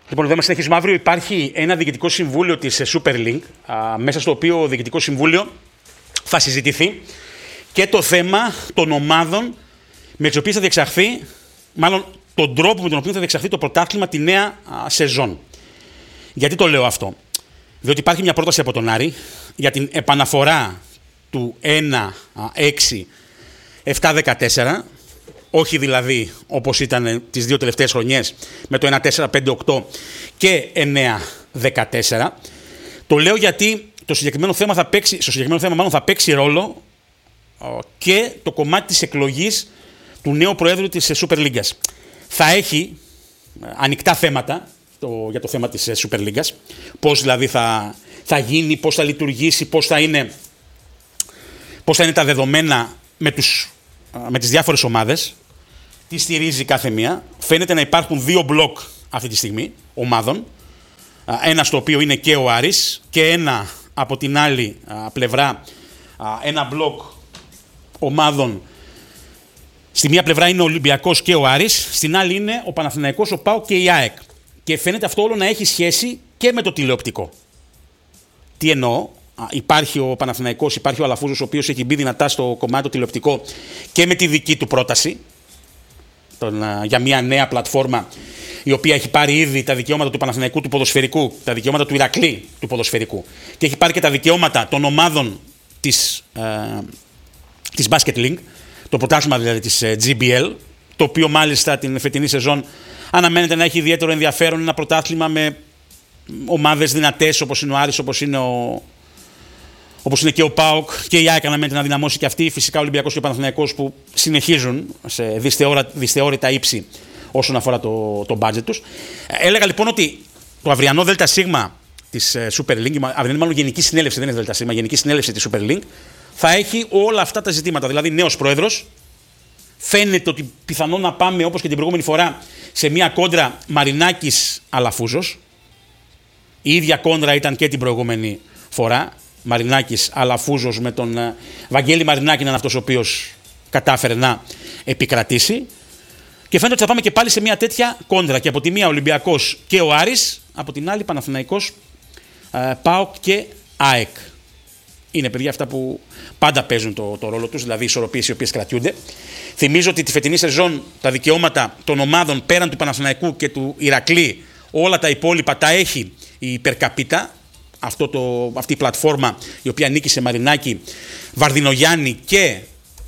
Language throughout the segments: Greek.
Λοιπόν, εδώ μας συνεχίζουμε. Αύριο υπάρχει ένα διοικητικό συμβούλιο της Super League, μέσα στο οποίο το διοικητικό συμβούλιο θα συζητηθεί και το θέμα των ομάδων με τις οποίες θα διεξαχθεί, μάλλον τον τρόπο με τον οποίο θα διεξαχθεί το πρωτάθλημα τη νέα σεζόν. Γιατί το λέω αυτό? Διότι υπάρχει μια πρόταση από τον Άρη για την επαναφορά του 1-6-7-14, όχι δηλαδή όπως ήταν τις δύο τελευταίες χρονιές με το 1-4-5-8 και 9-14. Το λέω γιατί στο συγκεκριμένο θέμα θα παίξει ρόλο και το κομμάτι της εκλογής του νέου Προέδρου της Super League. Θα έχει ανοιχτά θέματα για το θέμα της Super League. Πώς δηλαδή θα γίνει, πώς θα λειτουργήσει, πώς θα είναι τα δεδομένα με τις διάφορες ομάδες, τι στηρίζει κάθε μία. Φαίνεται να υπάρχουν δύο μπλοκ αυτή τη στιγμή ομάδων. Ένα στο οποίο είναι και ο Άρης και ένα από την άλλη πλευρά, ένα μπλοκ ομάδων. Στη μία πλευρά είναι ο Ολυμπιακός και ο Άρης, στην άλλη είναι ο Παναθηναϊκός, ο ΠΑΟΚ και η ΑΕΚ. Και φαίνεται αυτό όλο να έχει σχέση και με το τηλεοπτικό. Τι εννοώ? Υπάρχει ο Παναθηναϊκός, υπάρχει ο Αλαφούζος, ο οποίος έχει μπει δυνατά στο κομμάτι το τηλεοπτικό και με τη δική του πρόταση για μια νέα πλατφόρμα, η οποία έχει πάρει ήδη τα δικαιώματα του Παναθηναϊκού του ποδοσφαιρικού, τα δικαιώματα του Ηρακλή του ποδοσφαιρικού και έχει πάρει και τα δικαιώματα των ομάδων της Basket League, το πρωτάθλημα δηλαδή της GBL, το οποίο μάλιστα την φετινή σεζόν αναμένεται να έχει ιδιαίτερο ενδιαφέρον, ένα πρωτάθλημα με ομάδες δυνατές όπως είναι ο Άρης, όπως είναι και ο ΠΑΟΚ, και η ΑΕΚ αναμένεται να δυναμώσει και αυτή. Φυσικά ο Ολυμπιακός και ο Παναθηναϊκός που συνεχίζουν σε δυσθεώρητα ύψη όσον αφορά το budget τους. Έλεγα λοιπόν ότι το αυριανό ΔΣ της Super League, μάλλον γενική συνέλευση, δεν είναι ΔΣ, γενική συνέλευση της Super League, θα έχει όλα αυτά τα ζητήματα. Δηλαδή νέος πρόεδρος. Φαίνεται ότι πιθανόν να πάμε όπως και την προηγούμενη φορά σε μια κόντρα Μαρινάκης-Αλαφούζος. Η ίδια κόντρα ήταν και την προηγούμενη φορά. Μαρινάκης Αλαφούζος, με τον Βαγγέλη Μαρινάκη να είναι αυτός ο οποίος κατάφερε να επικρατήσει. Και φαίνεται ότι θα πάμε και πάλι σε μια τέτοια κόντρα. Και από τη μία Ολυμπιακός και ο Άρης, από την άλλη Παναθηναϊκός, ΠΑΟΚ και ΑΕΚ. Είναι παιδιά αυτά που πάντα παίζουν το ρόλο τους, δηλαδή οι ισορροπίες οι οποίες κρατιούνται. Θυμίζω ότι τη φετινή σεζόν τα δικαιώματα των ομάδων πέραν του Παναθηναϊκού και του Ηρακλή, όλα τα υπόλοιπα τα έχει η Υπερκαπίτα. Αυτή η πλατφόρμα η οποία ανήκει σε Μαρινάκη, Βαρδινογιάννη και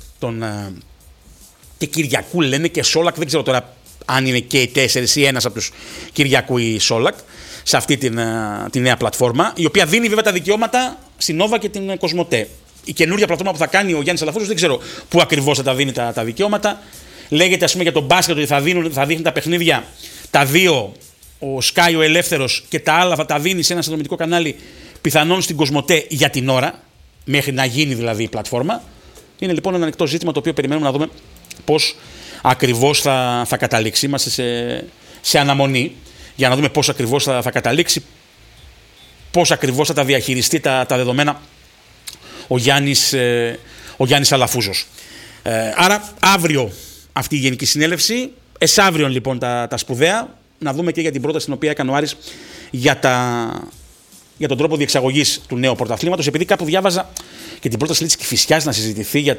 Κυριακού, λένε, και Σόλακ. Δεν ξέρω τώρα αν είναι και οι τέσσερις ή ένας από τους Κυριακού ή Σόλακ σε αυτή τη νέα πλατφόρμα, η οποία δίνει βέβαια τα δικαιώματα στην Νόβα και την Κοσμοτέ. Η καινούργια πλατφόρμα που θα κάνει ο Γιάννης Αλαφούζος δεν ξέρω πού ακριβώς θα τα δίνει τα δικαιώματα. Λέγεται, ας πούμε, για τον μπάσκετ ότι θα δείχνει τα παιχνίδια τα δύο, ο Σκάι ο Ελεύθερος, και τα άλλα θα τα δίνει σε ένα συνδρομητικό κανάλι, πιθανόν στην Κοσμοτέ για την ώρα, μέχρι να γίνει δηλαδή η πλατφόρμα. Είναι λοιπόν ένα ανοιχτό ζήτημα το οποίο περιμένουμε να δούμε πώς ακριβώς θα καταλήξει. Είμαστε σε αναμονή για να δούμε πώς ακριβώς θα καταλήξει, πώς ακριβώς θα τα διαχειριστεί τα δεδομένα ο Γιάννης Αλαφούζος. Άρα αύριο αυτή η γενική συνέλευση, εσαύριον λοιπόν τα σπουδαία, να δούμε και για την πρόταση την οποία έκανε ο Άρης για τον τρόπο διεξαγωγής του νέου πρωταθλήματος, επειδή κάπου διάβαζα και την πρόταση της Κηφισιάς να συζητηθεί για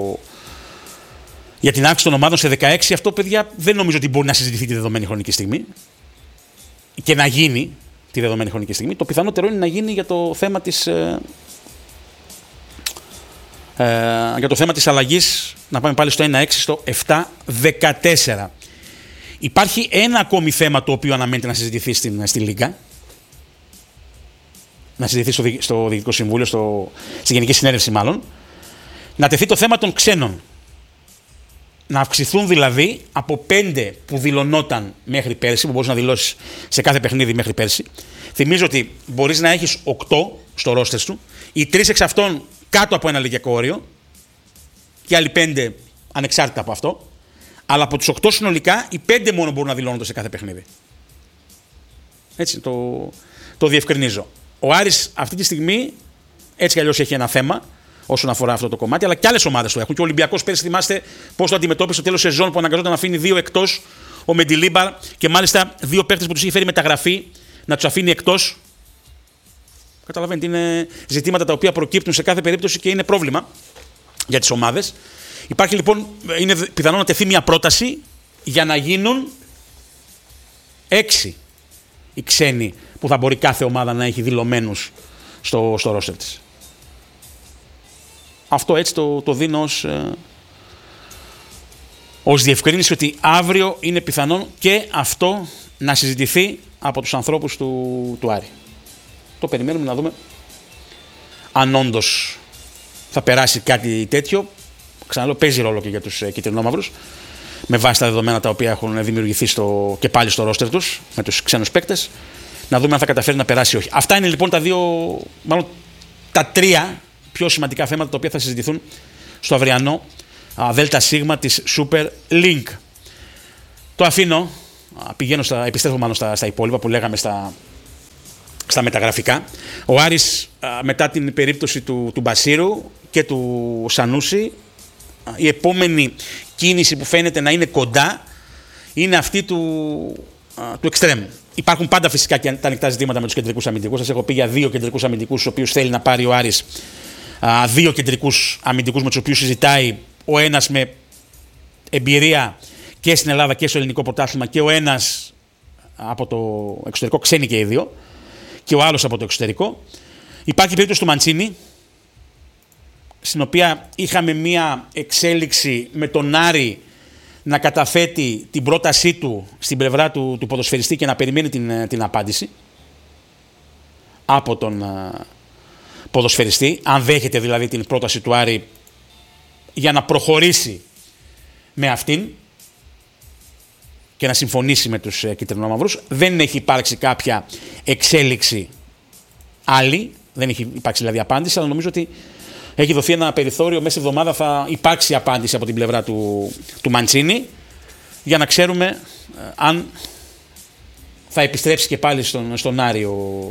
την αύξηση των ομάδων σε 16. Αυτό, παιδιά, δεν νομίζω ότι μπορεί να συζητηθεί τη δεδομένη χρονική στιγμή και να γίνει τη δεδομένη χρονική στιγμή. Το πιθανότερο είναι να γίνει για το θέμα της αλλαγής, να πάμε πάλι στο 1-6 στο 7-14. Υπάρχει ένα ακόμη θέμα το οποίο αναμένεται να συζητηθεί στη Λίγκα, να συζητηθεί στο Διοικητικό Συμβούλιο, στη Γενική Συνέλευση μάλλον, να τεθεί το θέμα των ξένων. Να αυξηθούν δηλαδή από 5 που δηλωνόταν μέχρι πέρσι, που μπορείς να δηλώσεις σε κάθε παιχνίδι μέχρι πέρσι. Θυμίζω ότι μπορείς να έχεις 8 στο ρόστερ σου, οι 3 εξ αυτών κάτω από ένα ηλικιακό όριο και άλλοι 5 ανεξάρτητα από αυτό. Αλλά από τους 8 συνολικά, οι 5 μόνο μπορούν να δηλώνονται σε κάθε παιχνίδι. Έτσι, το διευκρινίζω. Ο Άρης αυτή τη στιγμή έτσι κι αλλιώς έχει ένα θέμα όσον αφορά αυτό το κομμάτι, αλλά και άλλες ομάδες το έχουν. Και ο Ολυμπιακός πέρσι, θυμάστε πώς το αντιμετώπισε στο τέλος σεζόν, που αναγκαζόταν να αφήνει 2 εκτός, ο Μεντιλίμπαρ και μάλιστα δύο παίκτες που τους είχε φέρει μεταγραφή να τους αφήνει εκτός. Καταλαβαίνετε, είναι ζητήματα τα οποία προκύπτουν σε κάθε περίπτωση και είναι πρόβλημα για τις ομάδες. Υπάρχει λοιπόν, είναι πιθανό να τεθεί μια πρόταση για να γίνουν 6 οι ξένοι που θα μπορεί κάθε ομάδα να έχει δηλωμένους στο ρόστερ της. Αυτό έτσι το δίνω ως διευκρίνηση ότι αύριο είναι πιθανόν και αυτό να συζητηθεί από τους ανθρώπους του Άρη. Το περιμένουμε να δούμε αν όντως θα περάσει κάτι τέτοιο. Ξαναλέω, παίζει ρόλο και για τους κυτρινόμαυρους με βάση τα δεδομένα τα οποία έχουν δημιουργηθεί και πάλι στο ρόστερ τους με τους ξένους παίκτες. Να δούμε αν θα καταφέρει να περάσει ή όχι. Αυτά είναι λοιπόν τα 3 πιο σημαντικά θέματα τα οποία θα συζητηθούν στο αυριανό ΔΣ της Super Link. Το αφήνω, επιστρέφω μάλλον στα υπόλοιπα που λέγαμε στα μεταγραφικά. Ο Άρης μετά την περίπτωση του Μπασίρου και του Σανούση, η επόμενη κίνηση που φαίνεται να είναι κοντά είναι αυτή του εξτρέμου. Υπάρχουν πάντα φυσικά και τα ανοιχτά ζητήματα με τους κεντρικούς αμυντικούς. Σας έχω πει για 2 κεντρικούς αμυντικούς, τους οποίους θέλει να πάρει ο Άρης. 2 κεντρικούς αμυντικούς με τους οποίους συζητάει, ο ένας με εμπειρία και στην Ελλάδα και στο ελληνικό πρωτάθλημα και ο ένας από το εξωτερικό, ξένοι και οι δύο, και ο άλλος από το εξωτερικό. Υπάρχει η περίπτωση του Μαντσίνη, στην οποία είχαμε μία εξέλιξη με τον Άρη να καταθέτει την πρότασή του στην πλευρά του ποδοσφαιριστή και να περιμένει την απάντηση από τον ποδοσφαιριστή, αν δέχεται δηλαδή την πρόταση του Άρη για να προχωρήσει με αυτήν και να συμφωνήσει με τους κυτρινόμαυρους. Δεν έχει υπάρξει κάποια εξέλιξη άλλη, δεν έχει υπάρξει δηλαδή απάντηση, αλλά νομίζω ότι έχει δοθεί ένα περιθώριο, μέσα στη εβδομάδα θα υπάρξει απάντηση από την πλευρά του Μαντσίνη για να ξέρουμε αν θα επιστρέψει και πάλι στον Άρη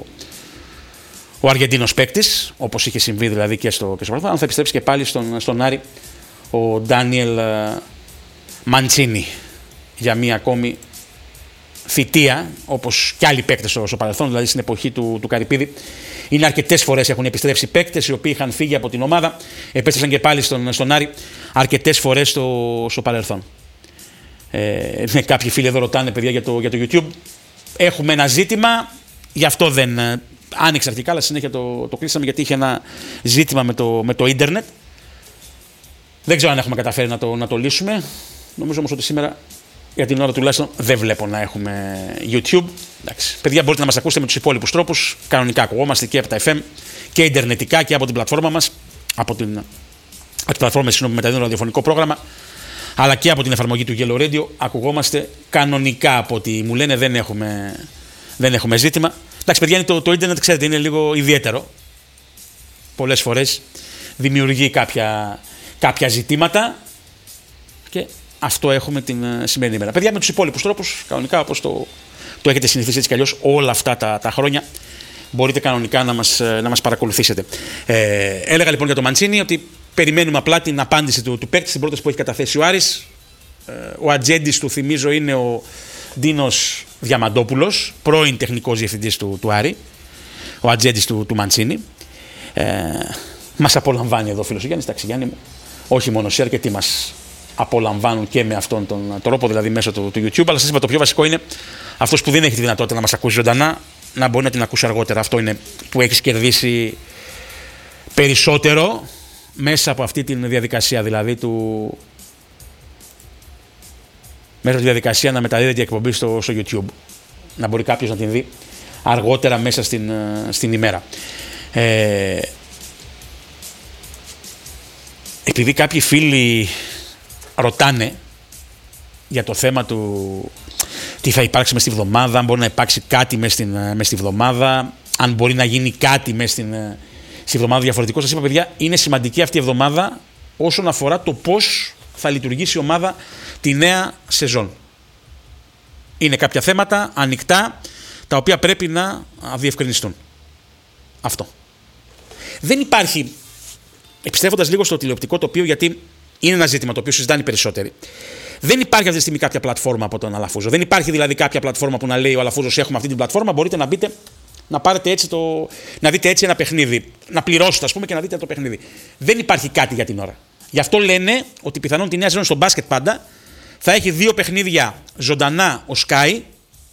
ο Αργεντίνος παίκτης, όπως είχε συμβεί δηλαδή και στο παρελθόν, αν θα επιστρέψει και πάλι στον Άρη ο Ντάνιελ Μαντσίνη για μία ακόμη θητεία, όπως και άλλοι παίκτες στο παρελθόν, δηλαδή στην εποχή του Καρυπίδη. Είναι αρκετές φορές έχουν επιστρέψει παίκτες οι οποίοι είχαν φύγει από την ομάδα, επέστρεψαν και πάλι στον Άρη αρκετές φορές στο παρελθόν. Κάποιοι φίλοι εδώ ρωτάνε, παιδιά, για το YouTube. Έχουμε ένα ζήτημα, γι' αυτό δεν άνοιξε αρχικά, αλλά συνέχεια το κλείσαμε γιατί είχε ένα ζήτημα με το ίντερνετ. Δεν ξέρω αν έχουμε καταφέρει να το λύσουμε. Νομίζω όμως ότι σήμερα, για την ώρα τουλάχιστον, δεν βλέπω να έχουμε YouTube. Εντάξει. Παιδιά, μπορείτε να μας ακούσετε με τους υπόλοιπους τρόπους. Κανονικά ακουγόμαστε και από τα FM και ιντερνετικά και από την πλατφόρμα μας. Από την πλατφόρμα που μεταδίδουν το ραδιοφωνικό πρόγραμμα, αλλά και από την εφαρμογή του Yellow Radio. Ακουγόμαστε κανονικά από ό,τι μου λένε, δεν έχουμε ζήτημα. Εντάξει, παιδιά, το ίντερνετ, ξέρετε, είναι λίγο ιδιαίτερο. Πολλές φορές δημιουργεί κάποια ζητήματα και αυτό έχουμε την σημερινή ημέρα. Παιδιά, με τους υπόλοιπους τρόπους, κανονικά όπως το έχετε συνηθίσει έτσι κι αλλιώς όλα αυτά τα χρόνια, μπορείτε κανονικά να μας παρακολουθήσετε. Έλεγα λοιπόν για το Μαντσίνη ότι περιμένουμε απλά την απάντηση του παίκτη στην πρόταση που έχει καταθέσει ο Άρης. Ο ατζέντης του, θυμίζω, είναι ο Ντίνος Διαμαντόπουλος, πρώην τεχνικός διευθυντής του Άρη, ο ατζέντης του Μαντσίνη. Μας απολαμβάνει εδώ ο φίλος ο Γιάννης. Εντάξει, Γιάννη μου, όχι μόνο σε αρκετοί μας απολαμβάνουν και με αυτόν τον τρόπο, δηλαδή μέσω του YouTube. Αλλά σας είπα, το πιο βασικό είναι αυτός που δεν έχει τη δυνατότητα να μας ακούσει ζωντανά να μπορεί να την ακούσει αργότερα. Αυτό είναι που έχεις κερδίσει περισσότερο μέσα από αυτή τη διαδικασία, δηλαδή μέσα από τη διαδικασία να μεταδίδεται η εκπομπή στο YouTube. Να μπορεί κάποιος να την δει αργότερα μέσα στην ημέρα. Επειδή κάποιοι φίλοι ρωτάνε για το θέμα του τι θα υπάρξει μες στη βδομάδα, αν μπορεί να υπάρξει κάτι μες στη βδομάδα, αν μπορεί να γίνει κάτι μες στη βδομάδα διαφορετικό, σας είπα, παιδιά, είναι σημαντική αυτή η εβδομάδα όσον αφορά το πώς θα λειτουργήσει η ομάδα τη νέα σεζόν. Είναι κάποια θέματα ανοιχτά τα οποία πρέπει να διευκρινιστούν. Αυτό. Δεν υπάρχει, επιστρέφοντας λίγο στο τηλεοπτικό τοπίο, γιατί είναι ένα ζήτημα το οποίο συζητάνε οι περισσότεροι. Δεν υπάρχει αυτή τη στιγμή κάποια πλατφόρμα από τον Αλαφούζο. Δεν υπάρχει δηλαδή κάποια πλατφόρμα που να λέει ο Αλαφούζος: έχουμε αυτή την πλατφόρμα, μπορείτε να μπείτε να πάρετε έτσι να δείτε έτσι ένα παιχνίδι. Να πληρώσετε, ας πούμε, και να δείτε το παιχνίδι. Δεν υπάρχει κάτι για την ώρα. Γι' αυτό λένε ότι πιθανόν τη νέα σεζόν στο μπάσκετ πάντα θα έχει 2 παιχνίδια ζωντανά ο Sky,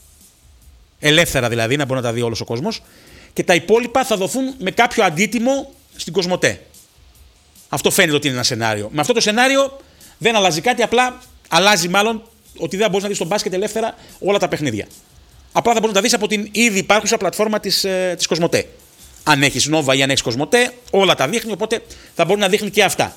ελεύθερα δηλαδή, να μπορεί να τα δει όλος ο κόσμος, και τα υπόλοιπα θα δοθούν με κάποιο αντίτιμο στην Κοσμοτέ. Αυτό φαίνεται ότι είναι ένα σενάριο. Με αυτό το σενάριο δεν αλλάζει κάτι, απλά αλλάζει μάλλον ότι δεν μπορεί να δει στο μπάσκετ ελεύθερα όλα τα παιχνίδια. Απλά θα μπορεί να τα δει από την ήδη υπάρχουσα πλατφόρμα της Κοσμοτέ. Αν έχεις Nova ή αν έχεις Κοσμοτέ, όλα τα δείχνει, οπότε θα μπορεί να δείχνει και αυτά.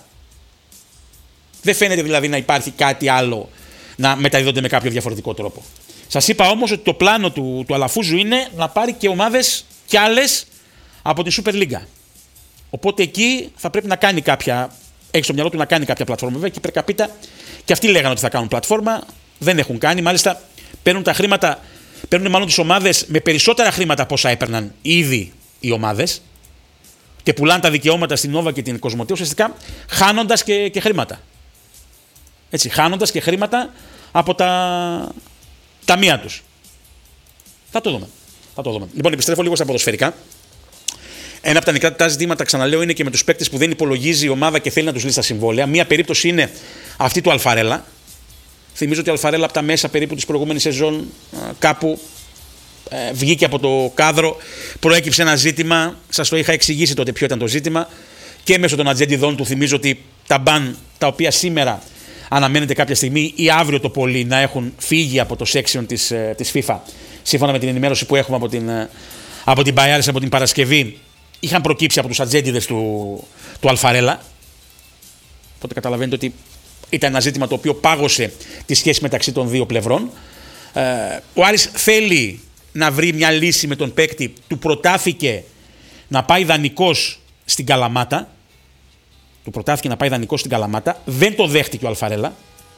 Δεν φαίνεται δηλαδή να υπάρχει κάτι άλλο να μεταδίδονται με κάποιο διαφορετικό τρόπο. Σας είπα όμως ότι το πλάνο του Αλαφούζου είναι να πάρει και ομάδες κι άλλες από τη Super League. Οπότε εκεί θα πρέπει να κάνει κάποια. Έχει στο μυαλό του να κάνει κάποια πλατφόρμα. Βέβαια και η Περκαπίτα και αυτοί λέγανε ότι θα κάνουν πλατφόρμα. Δεν έχουν κάνει. Μάλιστα παίρνουν τα χρήματα, παίρνουν μάλλον τις ομάδες με περισσότερα χρήματα από όσα έπαιρναν ήδη οι ομάδες και πουλάνε τα δικαιώματα στην Nova και την Κοσμοτέ, ουσιαστικά χάνοντας και χρήματα. Έτσι, χάνοντας και χρήματα από τα ταμεία τους. Θα το δούμε. Λοιπόν, επιστρέφω λίγο στα ποδοσφαιρικά. Ένα από τα μικρά ζητήματα, ξαναλέω, είναι και με τους παίκτες που δεν υπολογίζει η ομάδα και θέλει να τους λύσει τα συμβόλαια. Μία περίπτωση είναι αυτή του Αλφαρέλα. Θυμίζω ότι ο Αλφαρέλα από τα μέσα περίπου της προηγούμενης σεζόν κάπου βγήκε από το κάδρο, προέκυψε ένα ζήτημα. Σας το είχα εξηγήσει τότε ποιο ήταν το ζήτημα. Και μέσω των ατζέντιδών του θυμίζω ότι τα μπαν τα οποία σήμερα αναμένεται κάποια στιγμή ή αύριο το πολύ να έχουν φύγει από το section της FIFA, σύμφωνα με την ενημέρωση που έχουμε από την Μπαϊάρες από την Παρασκευή, είχαν προκύψει από τους ατζέντιδες του Αλφαρέλα. Οπότε καταλαβαίνετε ότι ήταν ένα ζήτημα το οποίο πάγωσε τη σχέση μεταξύ των δύο πλευρών. Ο Άρης θέλει να βρει μια λύση με τον παίκτη. Του προτάθηκε να πάει δανεικός στην Καλαμάτα. Δεν το δέχτηκε ο Αλφαρέλα.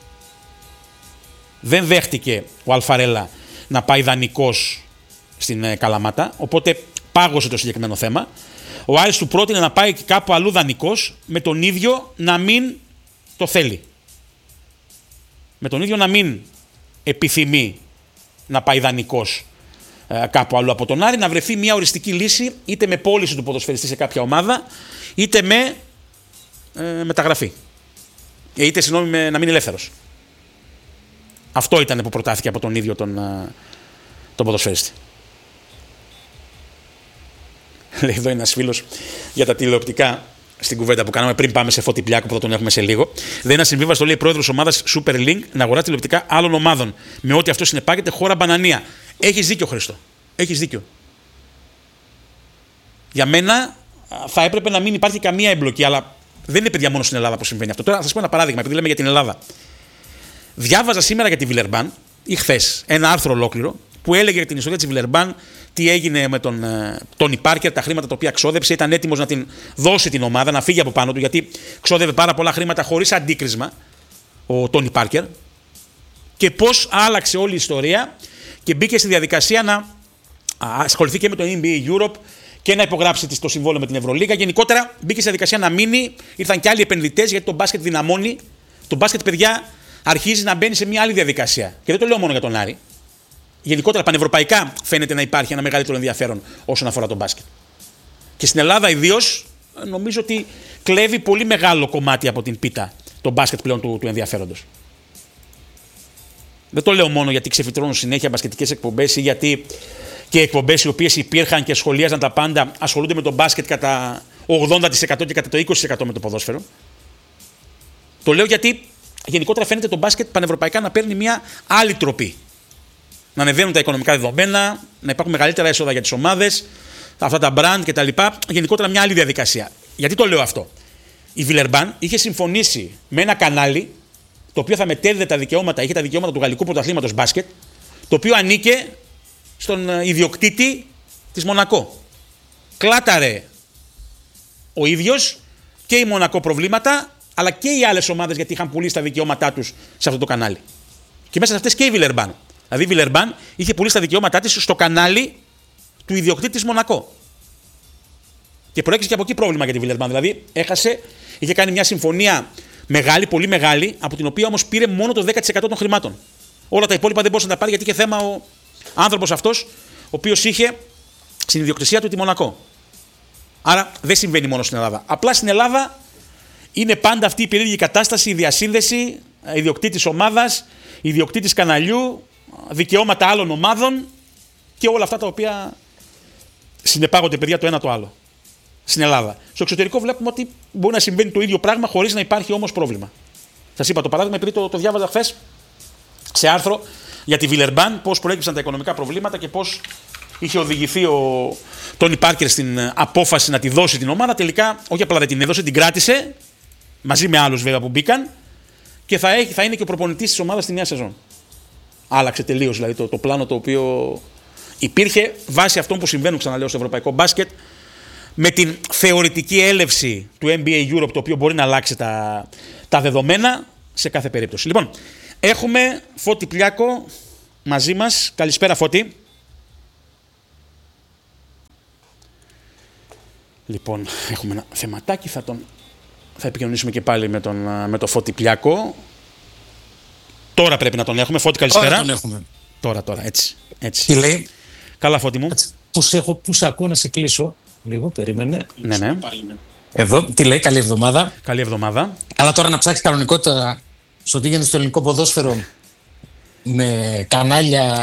Δεν δέχτηκε ο Αλφαρέλα να πάει δανεικός στην Καλαμάτα. Οπότε πάγωσε το συγκεκριμένο θέμα. Ο Άρης του πρότεινε να πάει κάπου αλλού δανεικός, με τον ίδιο να μην το θέλει. Με τον ίδιο να μην επιθυμεί να πάει δανεικός κάπου αλλού από τον Άρη, να βρεθεί μια οριστική λύση, είτε με πώληση του ποδοσφαιριστή σε κάποια ομάδα, είτε με μεταγραφή. Είτε να μείνει ελεύθερος. Αυτό ήταν που προτάθηκε από τον ίδιο τον ποδοσφαιριστή. Λέει εδώ ένας φίλος για τα τηλεοπτικά στην κουβέντα που κάναμε πριν πάμε σε Φώτη Πλιάκο που θα τον έχουμε σε λίγο. Δεν είναι ασυμβίβαστο, λέει, πρόεδρος ομάδας Super Link να αγοράσει τηλεοπτικά άλλων ομάδων. Με ό,τι αυτό συνεπάγεται χώρα μπανανία. Έχεις δίκιο, Χρήστο. Έχεις δίκιο. Για μένα θα έπρεπε να μην υπάρχει καμία εμπλοκή, αλλά δεν είναι παιδιά μόνο στην Ελλάδα που συμβαίνει αυτό. Τώρα θα σας πω ένα παράδειγμα, επειδή λέμε για την Ελλάδα. Διάβαζα σήμερα για τη Βιλερμπάν ή χθες ένα άρθρο ολόκληρο που έλεγε για την ιστορία της Βιλερμπάν, τι έγινε με τον Τόνι Πάρκερ, τα χρήματα τα οποία ξόδεψε, ήταν έτοιμος να την δώσει την ομάδα, να φύγει από πάνω του, γιατί ξόδευε πάρα πολλά χρήματα χωρίς αντίκρισμα ο Τόνι Πάρκερ, και πώς άλλαξε όλη η ιστορία και μπήκε στη διαδικασία να ασχοληθεί και με το NBA Europe και να υπογράψει το συμβόλαιο με την Ευρωλίγα. Γενικότερα μπήκε στη διαδικασία να μείνει, ήρθαν και άλλοι επενδυτές, γιατί το μπάσκετ δυναμώνει. Το μπάσκετ, παιδιά, αρχίζει να μπαίνει σε μια άλλη διαδικασία. Και δεν το λέω μόνο για τον Άρη. Γενικότερα πανευρωπαϊκά φαίνεται να υπάρχει ένα μεγαλύτερο ενδιαφέρον όσον αφορά τον μπάσκετ. Και στην Ελλάδα ιδίως νομίζω ότι κλέβει πολύ μεγάλο κομμάτι από την πίτα το μπάσκετ πλέον του ενδιαφέροντος. Δεν το λέω μόνο γιατί ξεφυτρώνουν συνέχεια μπασκετικές εκπομπές ή γιατί και εκπομπές οι οποίες υπήρχαν και σχολίαζαν τα πάντα ασχολούνται με τον μπάσκετ κατά 80% και κατά το 20% με το ποδόσφαιρο. Το λέω γιατί γενικότερα φαίνεται το μπάσκετ πανευρωπαϊκά να παίρνει μια άλλη τροπή. Να ανεβαίνουν τα οικονομικά δεδομένα, να υπάρχουν μεγαλύτερα έσοδα για τις ομάδες, αυτά τα brand κτλ. Γενικότερα μια άλλη διαδικασία. Γιατί το λέω αυτό? Η Βιλερμπάν είχε συμφωνήσει με ένα κανάλι το οποίο θα μετέδιδε τα δικαιώματα, είχε τα δικαιώματα του Γαλλικού Πρωταθλήματος μπάσκετ, το οποίο ανήκε στον ιδιοκτήτη της Μονακό. Κλάταρε ο ίδιος και η Μονακό προβλήματα, αλλά και οι άλλες ομάδες, γιατί είχαν πουλήσει τα δικαιώματά τους σε αυτό το κανάλι. Και μέσα σε αυτές και η Βιλερμπάν. Δηλαδή η Βιλερμπάν είχε πουλήσει τα δικαιώματά της στο κανάλι του ιδιοκτήτη της Μονακό. Και προέκυψε και από εκεί πρόβλημα για τη Βιλερμπάν. Δηλαδή είχε κάνει μια συμφωνία Μεγάλη, πολύ μεγάλη, από την οποία όμως πήρε μόνο το 10% των χρημάτων. Όλα τα υπόλοιπα δεν μπορούσε να τα πάρει γιατί είχε θέμα ο άνθρωπος αυτός, ο οποίος είχε στην ιδιοκτησία του τη Μονακό. Άρα δεν συμβαίνει μόνο στην Ελλάδα. Απλά στην Ελλάδα είναι πάντα αυτή η περίεργη κατάσταση, η διασύνδεση, ιδιοκτήτης ομάδας, ιδιοκτήτης καναλιού, δικαιώματα άλλων ομάδων και όλα αυτά τα οποία συνεπάγονται, παιδιά, το ένα το άλλο. Στην Ελλάδα. Στο εξωτερικό βλέπουμε ότι μπορεί να συμβαίνει το ίδιο πράγμα χωρίς να υπάρχει όμως πρόβλημα. Σας είπα το παράδειγμα επειδή το διάβαζα χθες σε άρθρο για τη Βιλερμπάν, πώς προέκυψαν τα οικονομικά προβλήματα και πώς είχε οδηγηθεί ο Τόνι Πάρκερ στην απόφαση να τη δώσει την ομάδα. Τελικά, όχι απλά δεν την έδωσε, την κράτησε μαζί με άλλους βέβαια που μπήκαν και θα είναι και ο προπονητής της ομάδας στη νέα σεζόν. Άλλαξε τελείως δηλαδή το πλάνο το οποίο υπήρχε βάσει αυτών που συμβαίνουν, ξαναλέω, στο ευρωπαϊκό μπάσκετ, με την θεωρητική έλευση του NBA Europe, το οποίο μπορεί να αλλάξει τα δεδομένα σε κάθε περίπτωση. Λοιπόν, έχουμε Φώτη Πλιάκο μαζί μας. Καλησπέρα, Φώτη. Λοιπόν, έχουμε ένα θεματάκι, θα επικοινωνήσουμε και πάλι με τον Φώτη Πλιάκο. Τώρα πρέπει να τον έχουμε. Φώτη, καλησπέρα. Τώρα τον έχουμε. Τώρα, έτσι. Τι λέει? Καλά, Φώτη μου. Πού σε ακούω, να σε κλείσω λίγο, περίμενε. Ναι. Εδώ, τι λέει, καλή εβδομάδα. Καλή εβδομάδα. Αλλά τώρα να ψάξεις κανονικότητα στο τι γίνεται στο ελληνικό ποδόσφαιρο με κανάλια.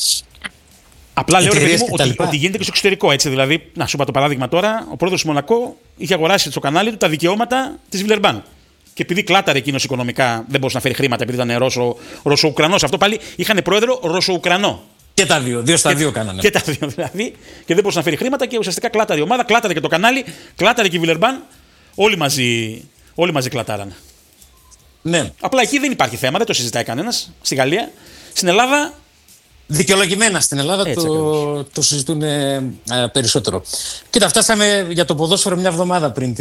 Απλά λέω, ρε παιδί μου, ότι γίνεται και στο εξωτερικό, έτσι. Δηλαδή, να σου είπα το παράδειγμα τώρα, ο πρόεδρος του Μονακό είχε αγοράσει στο κανάλι του τα δικαιώματα της Βιλερμπάν. Και επειδή κλάταρε εκείνος οικονομικά, δεν μπορούσε να φέρει χρήματα επειδή ήταν Ρώσο-Ουκρανός. Αυτό πάλι είχαν πρόεδρο Ρώσο-Ουκρανό. Και τα δύο στα δύο κάνανε. Και τα δύο δηλαδή. Και δεν μπορούσε να φέρει χρήματα και ουσιαστικά κλάταρε η ομάδα, κλάταρε και το κανάλι, κλάταρε και η Βιλερμπάν. Όλοι μαζί κλατάρανε. Ναι. Απλά εκεί δεν υπάρχει θέμα, δεν το συζητάει κανένας. Στη Γαλλία. Στην Ελλάδα. Δικαιολογημένα στην Ελλάδα το συζητούν περισσότερο. Κοίτα, φτάσαμε για το ποδόσφαιρο μια εβδομάδα πριν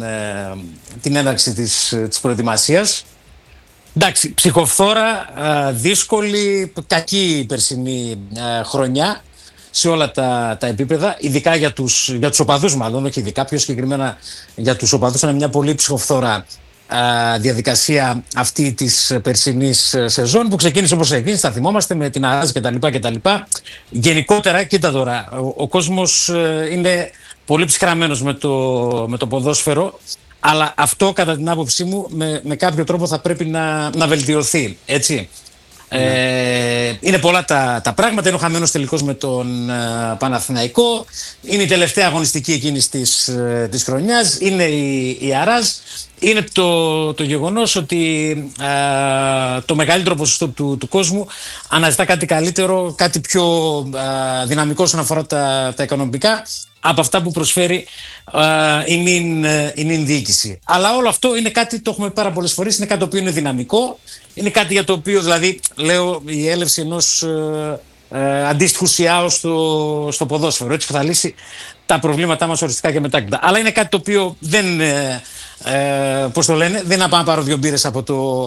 την έναρξη της προετοιμασίας. Εντάξει, ψυχοφθόρα, δύσκολη, κακή περσινή χρονιά σε όλα τα επίπεδα, ειδικά για τους οπαδούς μάλλον, όχι ειδικά, πιο συγκεκριμένα για τους οπαδούς. Είναι μια πολύ ψυχοφθόρα διαδικασία αυτή της περσινής σεζόν που ξεκίνησε όπως ξεκίνησε, θα θυμόμαστε, με την Αράζ κτλ. Γενικότερα, κοίτα τώρα, ο κόσμος είναι πολύ ψυχραμένος με το ποδόσφαιρο, αλλά αυτό κατά την άποψή μου με κάποιο τρόπο θα πρέπει να βελτιωθεί, έτσι. Είναι πολλά τα πράγματα. Είναι ο χαμένος τελικός με τον Παναθηναϊκό. Είναι η τελευταία αγωνιστική εκείνης της χρονιάς. Είναι η Αράζ. Είναι το γεγονός ότι το μεγαλύτερο ποσοστό του κόσμου αναζητά κάτι καλύτερο, κάτι πιο δυναμικό όσον αφορά τα οικονομικά από αυτά που προσφέρει η νυν διοίκηση. Αλλά όλο αυτό είναι κάτι, το έχουμε πάρα πολλές φορές, είναι κάτι το οποίο είναι δυναμικό, είναι κάτι για το οποίο, δηλαδή, λέω, η έλευση ενός αντίστοιχου ΣΙΑΟ στο ποδόσφαιρο, έτσι που θα λύσει τα προβλήματά μας οριστικά και μετάκτητα. Αλλά είναι κάτι το οποίο δεν... πώς το λένε, δεν να πάω να πάρω 2 μπύρες από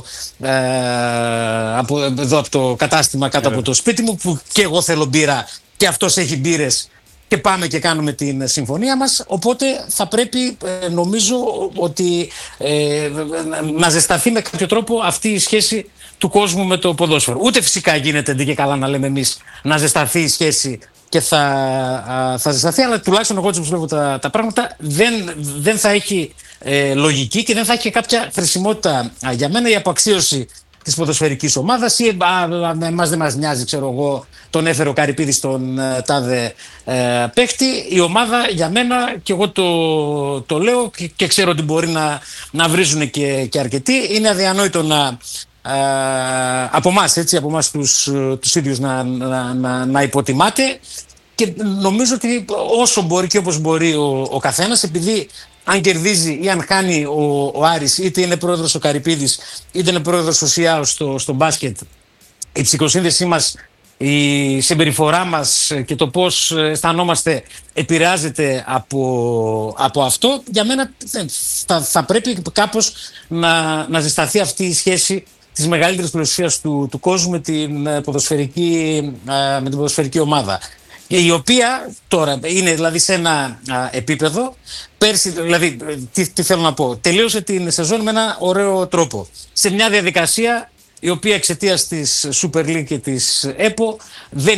το κατάστημα κάτω από το σπίτι μου, που και εγώ θέλω μπύρα και αυτός έχει μπύρες και πάμε και κάνουμε την συμφωνία μας. Οπότε θα πρέπει, νομίζω, ότι να ζεσταθεί με κάποιο τρόπο αυτή η σχέση του κόσμου με το ποδόσφαιρο. Ούτε φυσικά γίνεται, και καλά να λέμε εμείς, να ζεσταθεί η σχέση και θα ζεσταθεί, αλλά τουλάχιστον εγώ, έτσι όπως βλέπω τα πράγματα, δεν θα έχει λογική και δεν θα έχει και κάποια χρησιμότητα για μένα η αποαξίωση της ποδοσφαιρικής ομάδας, ή εμάς δεν μας νοιάζει, ξέρω εγώ, τον έφερε ο Καρυπίδης στον τάδε παίχτη. Η ομάδα για μένα, και εγώ το λέω και ξέρω ότι μπορεί να βρίζουν και αρκετοί, είναι αδιανόητο από εμάς τους ίδιους να υποτιμάται, και νομίζω ότι όσο μπορεί και όπως μπορεί ο καθένας, επειδή αν κερδίζει ή αν χάνει ο Άρης, είτε είναι πρόεδρος ο Καρυπίδης, είτε είναι πρόεδρος ο ΣΙΑΟ στο μπάσκετ, η ψυχοσύνδεσή μας, η συμπεριφορά μας και το πώς αισθανόμαστε επηρεάζεται από αυτό. Για μένα θα πρέπει κάπως να ζεσταθεί αυτή η σχέση της μεγαλύτερης πλειοψηφίας του κόσμου με την ποδοσφαιρική ομάδα. η οποία τώρα είναι δηλαδή σε ένα επίπεδο. Πέρσι, δηλαδή, τι θέλω να πω, τελείωσε την σεζόν με ένα ωραίο τρόπο. Σε μια διαδικασία η οποία εξαιτίας της Super League και της ΕΠΟ δεν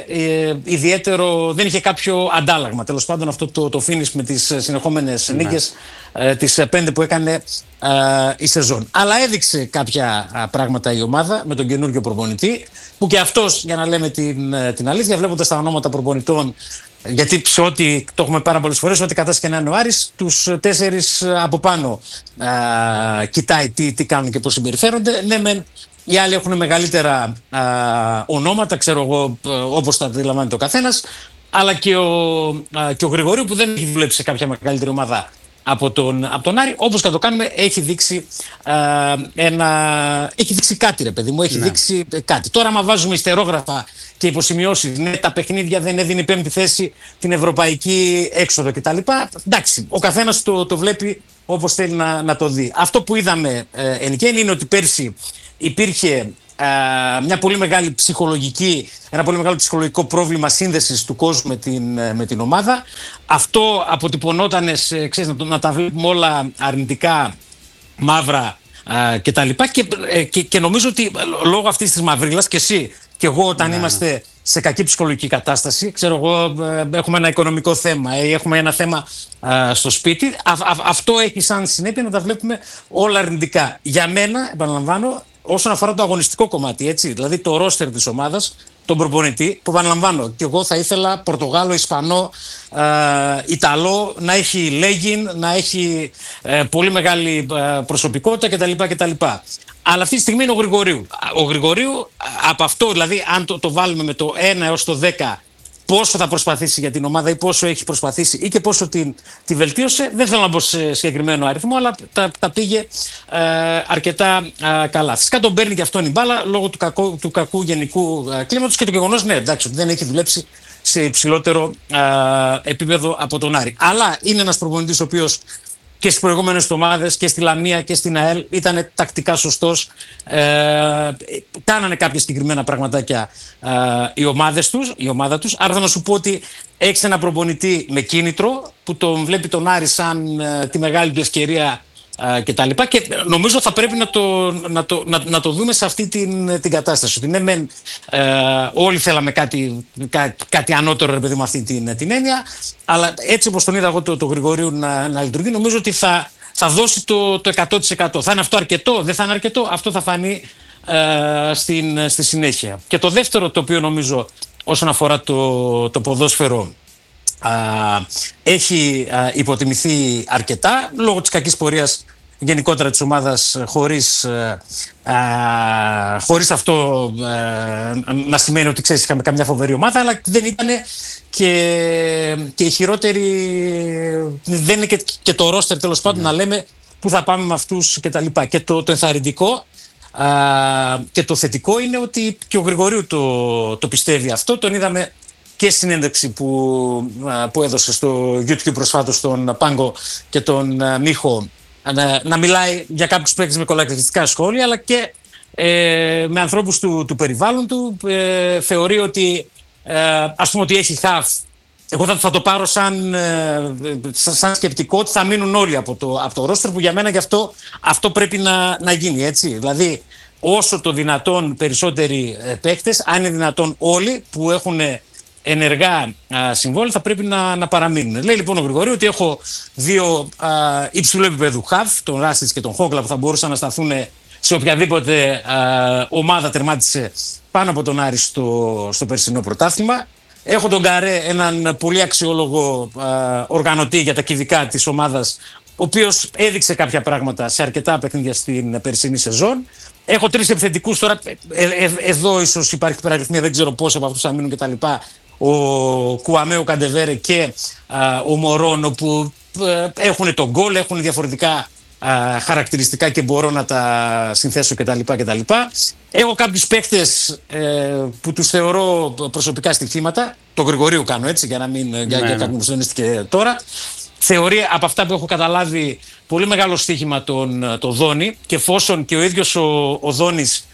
είχε κάποιο αντάλλαγμα. Τέλος πάντων, αυτό το finish με τις συνεχόμενες νίκες, τις 5 που έκανε η σεζόν. Αλλά έδειξε κάποια πράγματα η ομάδα με τον καινούργιο προπονητή, που και αυτός, για να λέμε την αλήθεια, βλέποντας τα ονόματα προπονητών, γιατί σε ό,τι το έχουμε πάρα πολλές φορές, ό,τι κατάστηκε να είναι ο Άρης, τους 4 από πάνω κοιτάει τι κάνουν και πώς συμπεριφέρονται. Ναι, μεν οι άλλοι έχουν μεγαλύτερα ονόματα, ξέρω εγώ, όπως τα αντιλαμβάνεται ο καθένας, αλλά και ο Γρηγορίου, που δεν έχει δουλέψει σε κάποια μεγαλύτερη ομάδα από τον Άρη, όπως θα το κάνουμε, έχει δείξει κάτι, ρε παιδί μου, έχει δείξει κάτι. Τώρα, άμα βάζουμε ιστερόγραφα και υποσημειώσεις, ναι, τα παιχνίδια δεν έδινε η 5η θέση, την ευρωπαϊκή έξοδο κτλ. Εντάξει, ο καθένας το βλέπει όπως θέλει να το δει. Αυτό που είδαμε εν γέννη είναι ότι πέρσι υπήρχε ένα πολύ μεγάλο ψυχολογικό πρόβλημα σύνδεσης του κόσμου με την ομάδα. Αυτό αποτυπωνόταν να τα βλέπουμε όλα αρνητικά, μαύρα κτλ. Και νομίζω ότι λόγω αυτής της μαυρίλας, και εσύ και εγώ, όταν είμαστε σε κακή ψυχολογική κατάσταση, ξέρω εγώ, έχουμε ένα οικονομικό θέμα ή έχουμε ένα θέμα στο σπίτι, αυτό έχει σαν συνέπεια να τα βλέπουμε όλα αρνητικά. Για μένα, επαναλαμβάνω, όσον αφορά το αγωνιστικό κομμάτι, έτσι, δηλαδή το ρόστερ της ομάδας, τον προπονητή, που επαναλαμβάνω, και εγώ θα ήθελα Πορτογάλο, Ισπανό, Ιταλό, να έχει λέγειν, να έχει πολύ μεγάλη προσωπικότητα κτλ. Αλλά αυτή τη στιγμή είναι ο Γρηγορίου. Ο Γρηγορίου, από αυτό, δηλαδή, αν το βάλουμε με το 1 έως το 10, πόσο θα προσπαθήσει για την ομάδα ή πόσο έχει προσπαθήσει ή και πόσο τη βελτίωσε, δεν θέλω να μπω σε συγκεκριμένο αριθμό, αλλά τα πήγε αρκετά καλά. Φυσικά τον παίρνει και αυτόν η μπάλα λόγω του κακού γενικού κλίματος και το γεγονός, ναι, εντάξει, ότι δεν έχει δουλέψει σε υψηλότερο επίπεδο από τον Άρη. Αλλά είναι ένας προπονητής ο οποίος και στις προηγούμενες ομάδες και στη Λαμία και στην ΑΕΛ ήταν τακτικά σωστός. Κάνανε κάποια συγκεκριμένα πραγματάκια η ομάδα τους. Άρα θα να σου πω ότι έχεις ένα προπονητή με κίνητρο που τον βλέπει τον Άρη σαν τη μεγάλη του ευκαιρία κτλ. Και νομίζω θα πρέπει να το δούμε σε αυτή την κατάσταση. Ότι ναι, όλοι θέλαμε κάτι ανώτερο, ρε παιδί, με αυτή την έννοια, αλλά έτσι όπως τον είδα εγώ το Γρηγορίου να λειτουργεί, νομίζω ότι θα δώσει το 100%. Θα είναι αυτό αρκετό, δεν θα είναι αρκετό, αυτό θα φανεί στη συνέχεια. Και το δεύτερο, το οποίο νομίζω όσον αφορά το ποδόσφαιρο έχει υποτιμηθεί αρκετά λόγω της κακής πορείας γενικότερα της ομάδας, χωρίς αυτό να σημαίνει ότι, ξέρεις, είχαμε καμιά φοβερή ομάδα, αλλά δεν ήταν και η χειρότερη, δεν είναι και το ρόστερ, τέλος πάντων, να λέμε που θα πάμε με αυτούς κτλ. Και το ενθαρρυντικό και το θετικό είναι ότι και ο Γρηγορίου το πιστεύει αυτό. Τον είδαμε και συνέντευξη που έδωσε στο YouTube προσφάτως τον Πάγκο και τον Μίχο να μιλάει για κάποιους παίκτες με κολακευτικά σχόλια, αλλά και με ανθρώπους του περιβάλλον του. Θεωρεί ότι ας πούμε ότι έχει χαφ. Εγώ θα το πάρω σαν σκεπτικό ότι θα μείνουν όλοι από το ρόστερ, που για μένα γι' αυτό πρέπει να γίνει, έτσι. Δηλαδή όσο το δυνατόν περισσότεροι παίκτες, αν είναι δυνατόν όλοι που έχουν ενεργά συμβόλαια, θα πρέπει να παραμείνουν. Λέει λοιπόν ο Γρηγορίου ότι έχω 2 υψηλού επίπεδου χαφ, τον Ράστιτς και τον Χόγκλα, που θα μπορούσαν να σταθούν σε οποιαδήποτε ομάδα τερμάτισε πάνω από τον Άρη στο περσινό πρωτάθλημα. Έχω τον Καρέ, έναν πολύ αξιόλογο οργανωτή για τα κυβικά της ομάδας, ο οποίος έδειξε κάποια πράγματα σε αρκετά παιχνίδια στην περσινή σεζόν. Έχω 3 επιθετικούς τώρα. Εδώ ίσως υπάρχει υπεραριθμία, δεν ξέρω πόσο από αυτούς θα μείνουν κτλ. Ο Κουαμέ, ο Καντεβέρε και ο Μωρόν, που έχουν τον γκολ, έχουν διαφορετικά χαρακτηριστικά και μπορώ να τα συνθέσω κτλ. Έχω κάποιους παίχτες που τους θεωρώ προσωπικά στοιχήματα. Το Γρηγορίου κάνω, έτσι, για να μην για κάποιον που συντονίστηκε τώρα. Θεωρεί, από αυτά που έχω καταλάβει, πολύ μεγάλο στοίχημα τον Δόνη, και εφόσον και ο ίδιος ο Δόνης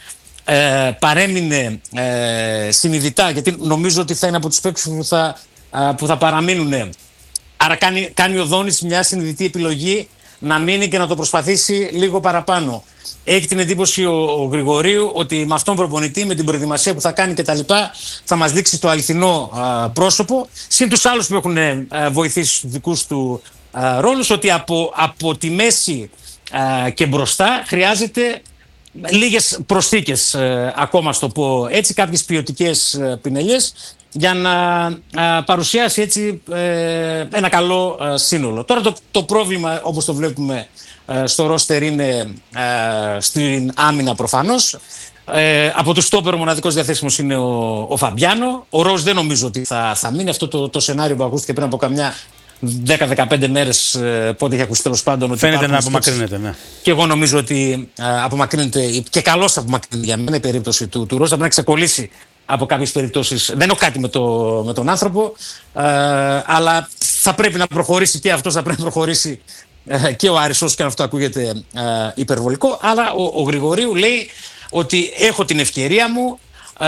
παρέμεινε συνειδητά, γιατί νομίζω ότι θα είναι από τους παίκτες που θα παραμείνουν. Άρα κάνει ο Δόνης μια συνειδητή επιλογή να μείνει και να το προσπαθήσει λίγο παραπάνω. Έχει την εντύπωση ο Γρηγορίου ότι με αυτόν τον προπονητή, με την προετοιμασία που θα κάνει κτλ., θα μας δείξει το αληθινό πρόσωπο. Συν τους άλλους που έχουν βοηθήσει στους δικούς του ρόλους, ότι από τη μέση και μπροστά χρειάζεται λίγες προσθήκες, ακόμα στο πω έτσι, κάποιες ποιοτικές πινελιές, για να παρουσιάσει έτσι ένα καλό σύνολο. Τώρα το πρόβλημα, όπως το βλέπουμε στο ρόστερ, είναι στην άμυνα προφανώς. Από τους στόπερ ο μοναδικός διαθέσιμος είναι ο Φαμπιάνο. Ο Ροζ δεν νομίζω ότι θα μείνει. Αυτό το σενάριο που ακούστηκε πριν από καμιά 10-15 μέρες, πότε είχε ακουστεί τέλος πάντων. Φαίνεται να απομακρύνεται, ναι. Και εγώ νομίζω ότι απομακρύνεται, και καλώς απομακρύνεται για μένα η περίπτωση του Ροζ. Θα πρέπει να ξεκολλήσει από κάποιες περιπτώσεις. Δεν έχω κάτι με τον άνθρωπο, αλλά θα πρέπει να προχωρήσει και αυτός, θα πρέπει να προχωρήσει και ο Άρης, όσο και αν αυτό ακούγεται υπερβολικό. Αλλά ο Γρηγορίου λέει ότι έχω την ευκαιρία μου,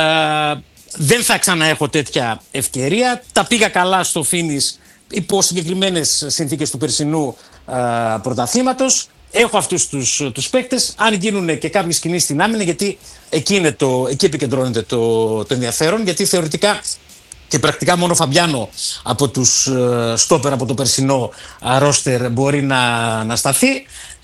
δεν θα ξαναέχω τέτοια ευκαιρία. Τα πήγα καλά στο Φίνις υπό συγκεκριμένες συνθήκες του περσινού πρωταθλήματος. Έχω αυτούς τους παίκτες, αν γίνουν και κάποιες κινήσεις στην άμυνα, γιατί εκεί επικεντρώνεται το ενδιαφέρον, γιατί θεωρητικά και πρακτικά μόνο ο Φαμπιάνο από τους στόπερ από το περσινό ρόστερ μπορεί να σταθεί.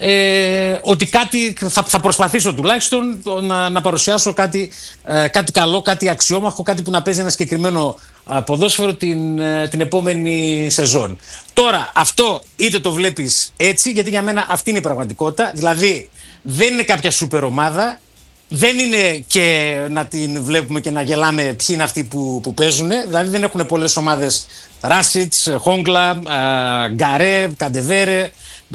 Ότι κάτι θα προσπαθήσω τουλάχιστον να παρουσιάσω κάτι καλό, κάτι αξιόμαχο, κάτι που να παίζει ένα συγκεκριμένο ποδόσφαιρο την επόμενη σεζόν. Τώρα αυτό είτε το βλέπεις έτσι, γιατί για μένα αυτή είναι η πραγματικότητα, δηλαδή δεν είναι κάποια σούπερ ομάδα, δεν είναι και να την βλέπουμε και να γελάμε ποιοι είναι αυτοί που παίζουν, δηλαδή δεν έχουν πολλές ομάδες Ράσιτς, Χόγκλα, Γκαρέ, Καντεβέρε,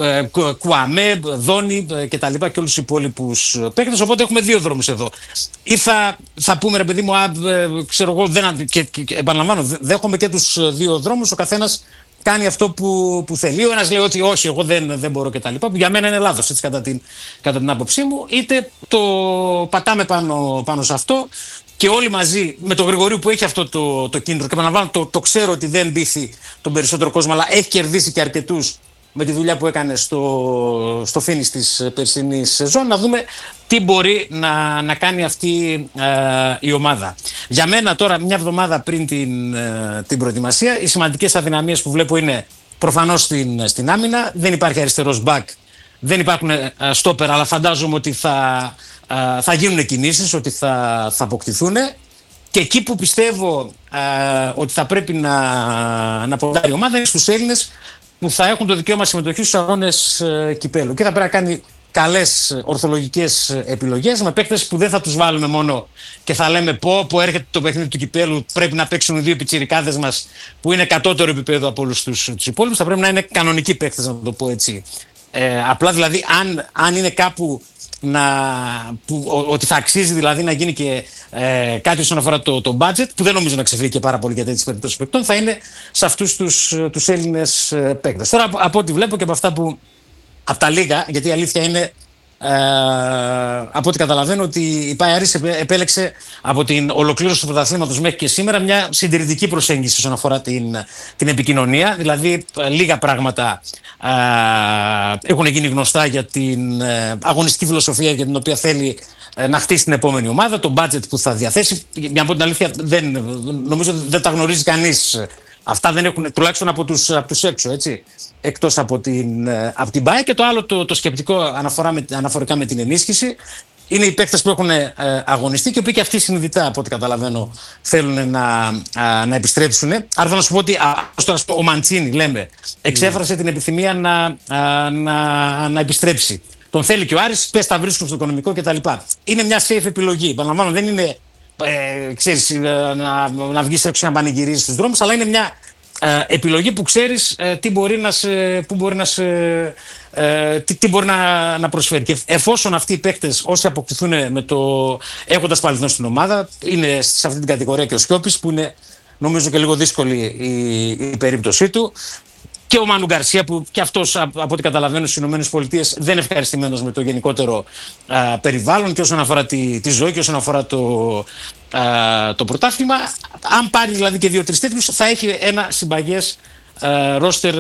Κουαμέ, Δόνι και τα λοιπά, και όλους τους υπόλοιπους παίκτες. Οπότε έχουμε δύο δρόμους εδώ. Ή θα πούμε, ρε παιδί μου, ξέρω εγώ, και επαναλαμβάνω, δέχομαι και τους δύο δρόμους. Ο καθένας κάνει αυτό που θέλει. Ο ένας λέει ότι όχι, εγώ δεν μπορώ κτλ. Που για μένα είναι λάθος, έτσι, κατά την άποψή μου. Είτε το πατάμε πάνω σε αυτό και όλοι μαζί με τον Γρηγορίου που έχει αυτό το κίνητρο. Και επαναλαμβάνω, το ξέρω ότι δεν πείθει τον περισσότερο κόσμο, αλλά έχει κερδίσει και αρκετούς με τη δουλειά που έκανε στο φίνις της περσινής σεζόν, να δούμε τι μπορεί να κάνει αυτή η ομάδα. Για μένα τώρα, μια εβδομάδα πριν την προετοιμασία, οι σημαντικές αδυναμίες που βλέπω είναι προφανώς στην άμυνα. Δεν υπάρχει αριστερός μπακ, δεν υπάρχουν στόπερ, αλλά φαντάζομαι ότι θα γίνουν κινήσεις, ότι θα αποκτηθούν. Και εκεί που πιστεύω ότι θα πρέπει να ποντάρει η ομάδα είναι στους Έλληνες που θα έχουν το δικαίωμα συμμετοχής στους αγώνες κυπέλου. Και θα πρέπει να κάνει καλές ορθολογικές επιλογές με παίκτες που δεν θα τους βάλουμε μόνο και θα λέμε πω έρχεται το παιχνίδι του κυπέλου, πρέπει να παίξουν οι δύο πιτσιρικάδες μας που είναι κατώτερο επίπεδο από όλους τους υπόλοιπους. Θα πρέπει να είναι κανονικοί παίκτες, να το πω έτσι. Απλά δηλαδή αν είναι κάπου ότι θα αξίζει δηλαδή να γίνει και κάτι όσον αφορά το budget, που δεν νομίζω να ξεφύγει και πάρα πολύ για τέτοιες περιπτώσεις παικτών, θα είναι σε αυτούς τους Έλληνες παίκτες. Τώρα από ό,τι βλέπω και από τα λίγα, γιατί η αλήθεια είναι, από ό,τι καταλαβαίνω, ότι η ΠΑΕ επέλεξε από την ολοκλήρωση του πρωταθλήματος μέχρι και σήμερα μια συντηρητική προσέγγιση όσον αφορά την επικοινωνία. Δηλαδή λίγα πράγματα έχουν γίνει γνωστά για την αγωνιστική φιλοσοφία για την οποία θέλει να χτίσει την επόμενη ομάδα, το budget που θα διαθέσει. Για να πω την αλήθεια, νομίζω ότι δεν τα γνωρίζει κανείς. Αυτά δεν έχουν, τουλάχιστον από τους έξω, έτσι, εκτός από την ΠΑΕ. Και το άλλο το σκεπτικό αναφορικά με την ενίσχυση είναι οι παίκτες που έχουν αγωνιστεί και οι οποίοι και αυτοί συνειδητά, από ό,τι καταλαβαίνω, θέλουν να επιστρέψουν. Άρα θα να σου πω ότι ο Μαντσίνι, λέμε, εξέφρασε την επιθυμία να επιστρέψει. Τον θέλει και ο Άρης, πες τα βρίσκουν στο οικονομικό κτλ. Είναι μια safe επιλογή. Παραλαμβάνω, δεν είναι ξέρεις, να βγεις έξω να πανηγυρίζεις στους δρόμους, αλλά είναι μια επιλογή που ξέρεις τι μπορεί να προσφέρει. Και εφόσον αυτοί οι παίκτες, όσοι αποκτηθούν έχοντας παλιθνό στην ομάδα, είναι σε αυτή την κατηγορία και ο Σκιώπης, που είναι νομίζω και λίγο δύσκολη η περίπτωσή του. Και ο Μάνου Γκαρσία, που και αυτός από ό,τι καταλαβαίνω στις ΗΠΑ δεν είναι ευχαριστημένος με το γενικότερο περιβάλλον και όσον αφορά τη ζωή και όσον αφορά το πρωτάθλημα. Αν πάρει δηλαδή και 2-3 τέτοιους, θα έχει ένα συμπαγές ρόστερ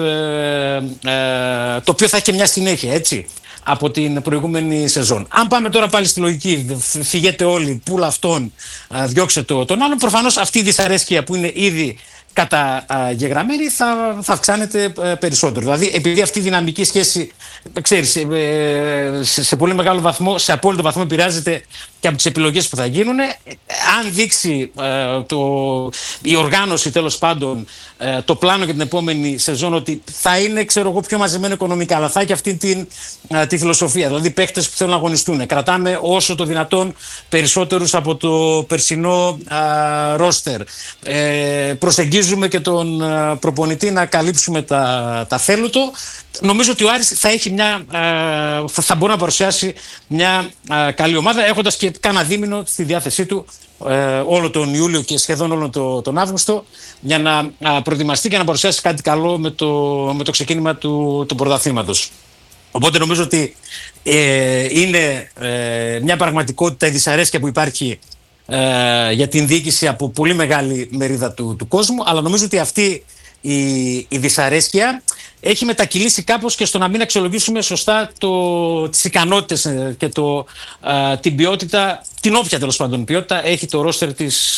το οποίο θα έχει και μια συνέχεια, έτσι, από την προηγούμενη σεζόν. Αν πάμε τώρα πάλι στη λογική, φυγέτε όλοι, πουλα αυτόν, διώξε τον άλλον, προφανώς αυτή η δυσαρέσκεια που είναι ήδη καταγεγραμμένη θα αυξάνεται περισσότερο. Δηλαδή, επειδή αυτή η δυναμική σχέση, ξέρεις, σε πολύ μεγάλο βαθμό, σε απόλυτο βαθμό επηρεάζεται και από τις επιλογές που θα γίνουν, αν δείξει η οργάνωση, τέλος πάντων, το πλάνο για την επόμενη σεζόν ότι θα είναι, ξέρω εγώ, πιο μαζεμένο οικονομικά, αλλά θα έχει αυτή τη φιλοσοφία. Δηλαδή, παίχτες που θέλουν να αγωνιστούν. Κρατάμε όσο το δυνατόν περισσότερους από το περσινό ρόστερ. Προσεγγίζουμε και τον προπονητή να καλύψουμε τα θέλω του. Νομίζω ότι ο Άρης θα έχει θα μπορεί να παρουσιάσει μια καλή ομάδα, έχοντας και κάνα δίμηνο στη διάθεσή του όλο τον Ιούλιο και σχεδόν όλο τον Αύγουστο, για να προετοιμαστεί και να παρουσιάσει κάτι καλό με το ξεκίνημα του πρωταθλήματος. Οπότε νομίζω ότι είναι μια πραγματικότητα η δυσαρέσκεια που υπάρχει για την διοίκηση από πολύ μεγάλη μερίδα του κόσμου, αλλά νομίζω ότι αυτή η δυσαρέσκεια έχει μετακυλήσει κάπως και στο να μην αξιολογήσουμε σωστά τις ικανότητες και την ποιότητα, την όποια τέλος πάντων ποιότητα έχει το ρόστερ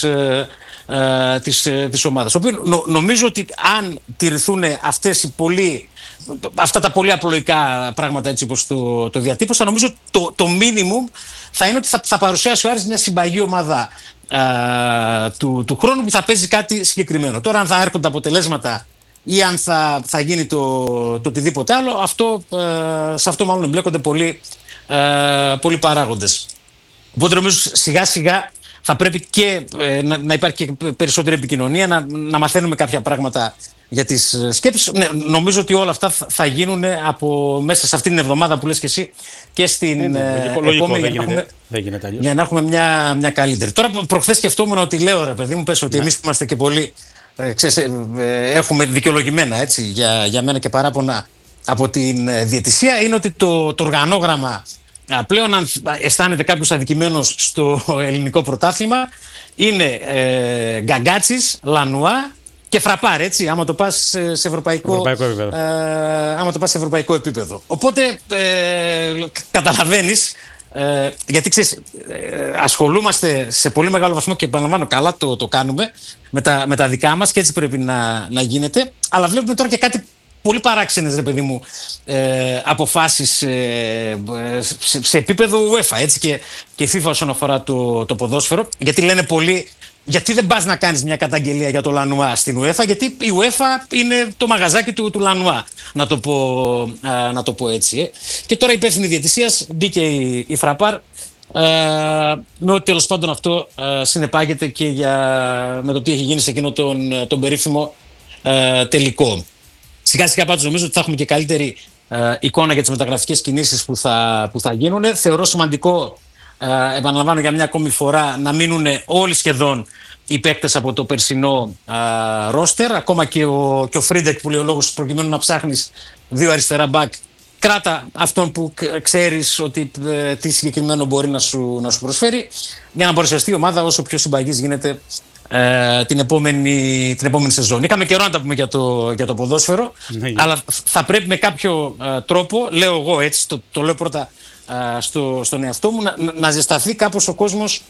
της ομάδας. Νομίζω ότι αν τηρηθούν αυτά τα πολύ απλοϊκά πράγματα, έτσι όπως το διατύπωσα, νομίζω το minimum θα είναι ότι θα παρουσιάσει ο Άρης μια συμπαγή ομάδα του χρόνου που θα παίζει κάτι συγκεκριμένο. Τώρα, αν θα έρχονται αποτελέσματα ή αν θα γίνει το οτιδήποτε άλλο, σε αυτό μάλλον εμπλέκονται πολλοί παράγοντες. Οπότε νομίζω σιγά σιγά θα πρέπει και να υπάρχει και περισσότερη επικοινωνία, να μαθαίνουμε κάποια πράγματα για τις σκέψεις. Ναι, νομίζω ότι όλα αυτά θα γίνουν μέσα σε αυτή την εβδομάδα που λες και εσύ και στην επόμενη, για να έχουμε μια καλύτερη. Τώρα, προχθές σκεφτόμουν ότι λέω, ρε παιδί μου, πες ότι εμείς που είμαστε και πολύ, έχουμε δικαιολογημένα, έτσι, για μένα και παράπονα από την διαιτησία, είναι ότι το οργανόγραμμα πλέον, αν αισθάνεται κάποιος αδικημένος στο ελληνικό πρωτάθλημα, είναι Γκαγκάτσης, Λανουά και Φραπάρ, έτσι, άμα το πας σε ευρωπαϊκό επίπεδο. Οπότε καταλαβαίνεις, γιατί ξέρεις, ασχολούμαστε σε πολύ μεγάλο βαθμό και επαναλαμβάνω, καλά το κάνουμε με τα δικά μας και έτσι πρέπει να γίνεται, αλλά βλέπουμε τώρα και κάτι πολύ παράξενες, ρε παιδί μου, αποφάσεις σε επίπεδο UEFA, έτσι, και FIFA όσον αφορά το ποδόσφαιρο, γιατί λένε πολλοί, γιατί δεν πας να κάνεις μια καταγγελία για το Λανουά στην UEFA, γιατί η UEFA είναι το μαγαζάκι του Λανουά, να το πω έτσι. Και τώρα η υπεύθυνη διαιτησίας μπήκε η Φραπάρ, με ότι τέλος πάντων αυτό συνεπάγεται και με το τι έχει γίνει σε εκείνο τον περίφημο τελικό. Σιγά σιγά πάντως νομίζω ότι θα έχουμε και καλύτερη εικόνα για τις μεταγραφικές κινήσεις που θα γίνουν. Θεωρώ σημαντικό, επαναλαμβάνω για μια ακόμη φορά, να μείνουν όλοι σχεδόν οι παίκτες από το περσινό ρόστερ. Ακόμα και ο Φρίντεκ, που λέει ο λόγος προκειμένου να ψάχνεις δύο αριστερά μπακ, κράτα αυτόν που ξέρεις ότι τι συγκεκριμένο μπορεί να σου προσφέρει, για να παρουσιαστεί η ομάδα όσο πιο συμπαγής γίνεται την επόμενη σεζόν. Είχαμε καιρό να τα πούμε για το ποδόσφαιρο, αλλά θα πρέπει με κάποιο τρόπο, λέω εγώ έτσι, το λέω πρώτα στον εαυτό μου, να ζεσταθεί κάπως ο κόσμος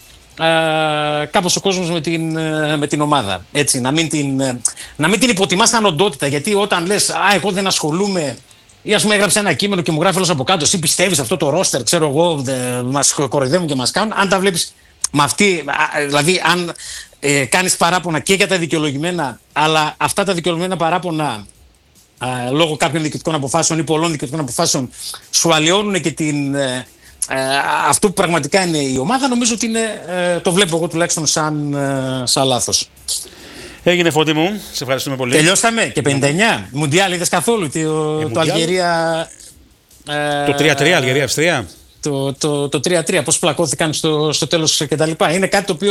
με την ομάδα. Έτσι, να μην την υποτιμάς σαν οντότητα, γιατί όταν λες εγώ δεν ασχολούμαι, ή ας πούμε έγραψε ένα κείμενο και μου γράφει όλος από κάτω, εσύ πιστεύεις αυτό το ρόστερ, ξέρω εγώ, μας κοροϊδεύουν και μας κάνουν, αν τα βλέπεις με αυτή, δηλαδή αν κάνεις παράπονα και για τα δικαιολογημένα, αλλά αυτά τα δικαιολογημένα παράπονα λόγω κάποιων διοικητικών αποφάσεων ή πολλών διοικητικών αποφάσεων σου αλλοιώνουν και αυτό που πραγματικά είναι η ομάδα, νομίζω ότι το βλέπω εγώ τουλάχιστον σαν λάθος. Έγινε, Φώτη μου, σε ευχαριστούμε πολύ. Τελειώσαμε και 59. Μουντιάλ είδες καθόλου το Αλγερία. Το 3-3, Αλγερία-Αυστρία. Το 3-3, πώς πλακώθηκαν στο τέλος κτλ. Είναι κάτι το οποίο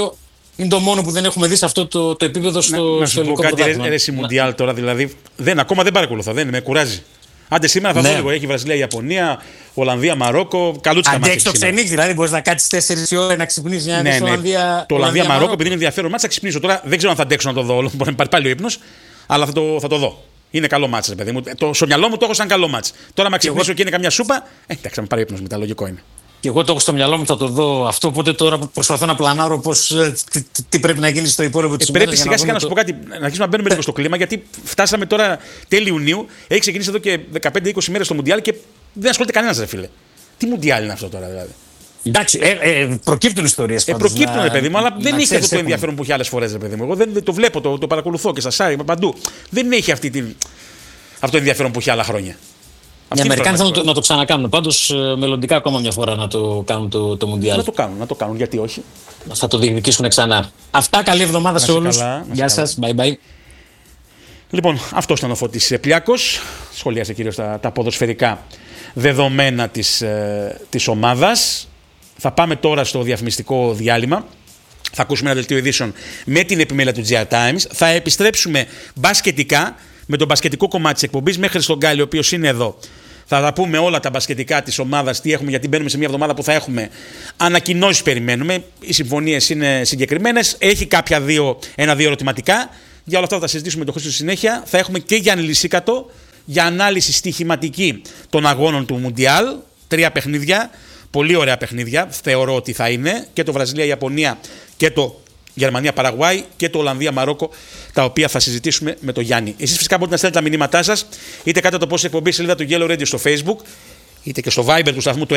Είναι το μόνο που δεν έχουμε δει σε αυτό το επίπεδο στο ελληνικό πρωτάθλημα. Να σου πω κάτι, ρε Μουντιάλ τώρα, δηλαδή. Ακόμα δεν παρακολουθώ, με κουράζει. Άντε σήμερα θα δω λίγο. Έχει Βραζιλία, Ιαπωνία, Ολλανδία, Μαρόκο. Καλούτσικα μάτια. Αντί το ξενύχτη, δηλαδή μπορεί να κάτσει 4 ώρες να ξυπνήσει μια Ολλανδία. Το Ολλανδία, Μαρόκο, επειδή είναι ενδιαφέρον μάτσα, θα ξυπνήσω τώρα. Δεν ξέρω αν θα αντέξω να το δω όλο. Μπορεί να πάρει πάλι ο ύπνος, αλλά θα το δω. Είναι καλό μάτσα, παιδί μου. Στο μυαλό μου το έχω σαν καλό μάτσα. Τώρα, να ξυπνήσω και είναι καμιά σούπα. Εντάξει, θα με πάρει ύπνος μετά, λογικό είναι. Και εγώ το έχω στο μυαλό μου, θα το δω αυτό. Οπότε τώρα προσπαθώ να πλανάρω τι πρέπει να γίνει στο υπόλοιπο τη ημέρα. Πρέπει σιγά σιγά να σου πω κάτι, να αρχίσουμε να μπαίνουμε λίγο στο κλίμα, γιατί φτάσαμε τώρα τέλη Ιουνίου. Έχει ξεκινήσει εδώ και 15-20 μέρες το Μουντιάλ και δεν ασχολείται κανένας, ρε φίλε. Τι Μουντιάλ είναι αυτό τώρα, δηλαδή. Εντάξει, προκύπτουν ιστορίες. Προκύπτουν, ρε παιδί μου, αλλά δεν έχει αυτό το ενδιαφέρον που έχει άλλες φορές, ρε παιδί μου. Εγώ δεν το βλέπω, το παρακολουθώ και στα site παντού. Δεν έχει αυτό το ενδιαφέρον που έχει άλλα χρόνια. Οι Αμερικάνοι θέλουν να το ξανακάνουν. Πάντως, μελλοντικά ακόμα μια φορά να το κάνουν το Μουντιάλ. Να το κάνουν, γιατί όχι. Θα το διεκδικήσουν ξανά. Αυτά, καλή εβδομάδα σε όλους. Γεια σας, bye bye. Λοιπόν, αυτό ήταν ο Φώτης Πλιάκος. Σχολίασε κυρίως τα ποδοσφαιρικά δεδομένα της ομάδας. Θα πάμε τώρα στο διαφημιστικό διάλειμμα. Θα ακούσουμε ένα δελτίο ειδήσεων με την επιμέλεια του GR Times. Θα επιστρέψουμε μπασκετικά με το μπασκετικό κομμάτι της εκπομπής μέχρι στον Γκάλι, ο οποίος είναι εδώ. Θα τα πούμε όλα τα μπασκετικά της ομάδας, τι έχουμε, γιατί μπαίνουμε σε μια εβδομάδα που θα έχουμε ανακοινώσεις, περιμένουμε. Οι συμφωνίες είναι συγκεκριμένες. Έχει ένα-δύο ερωτηματικά. Για όλα αυτά θα τα συζητήσουμε με τον Χρήστο στη συνέχεια. Θα έχουμε και Γιάννη Λυσίκατο για ανάλυση στοιχηματική των αγώνων του Μουντιάλ. 3 παιχνίδια. Πολύ ωραία παιχνίδια. Θεωρώ ότι θα είναι και το Βραζιλία-Ιαπωνία και το Γερμανία-Παραγουάη και το Ολλανδία-Μαρόκο, τα οποία θα συζητήσουμε με τον Γιάννη. Εσείς φυσικά μπορείτε να στέλνετε τα μηνύματά σας είτε κάτω από το post εκπομπή σελίδα του Yellow Radio στο Facebook, είτε και στο Viber του σταθμού το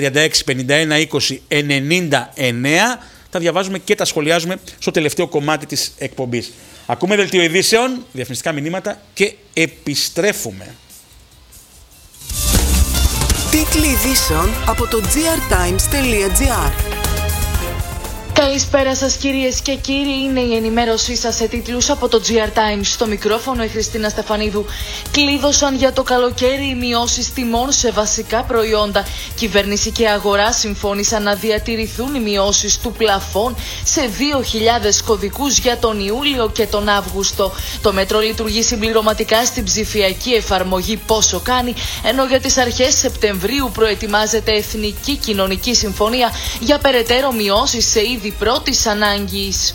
6936-5120-99. Τα διαβάζουμε και τα σχολιάζουμε στο τελευταίο κομμάτι της εκπομπής. Ακούμε δελτίο ειδήσεων, διαφημιστικά μηνύματα και επιστρέφουμε. Τίτλοι ειδήσεων από το grtimes.gr. Καλησπέρα σας κυρίες και κύριοι, είναι η ενημέρωσή σας σε τίτλους από το GR Times. Στο μικρόφωνο η Χριστίνα Στεφανίδου. Κλείδωσαν για το καλοκαίρι οι μειώσεις τιμών σε βασικά προϊόντα. Κυβέρνηση και αγορά συμφώνησαν να διατηρηθούν οι μειώσεις του πλαφών σε 2.000 κωδικούς για τον Ιούλιο και τον Αύγουστο. Το μέτρο λειτουργεί συμπληρωματικά στην ψηφιακή εφαρμογή Πόσο Κάνει, ενώ για τις αρχές Σεπτεμβρίου προετοιμάζεται Εθνική Κοινωνική Συμφωνία για περαιτέρω μειώσεις σε είδη πρώτης ανάγκης.